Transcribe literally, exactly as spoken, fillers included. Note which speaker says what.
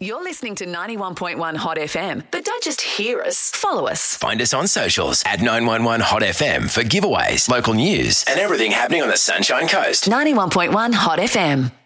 Speaker 1: You're listening to ninety-one point one Hot F M, but don't just hear us. Follow us.
Speaker 2: Find us on socials at nine one one Hot F M for giveaways, local news, and everything happening on the Sunshine Coast.
Speaker 1: ninety-one point one Hot F M.